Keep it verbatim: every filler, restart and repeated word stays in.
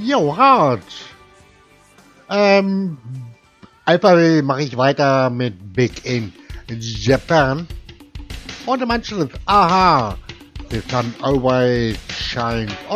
Jo, hart. Ähm, Alphabet mache ich weiter mit Big in Japan. Und manche sind, aha, the sun always shines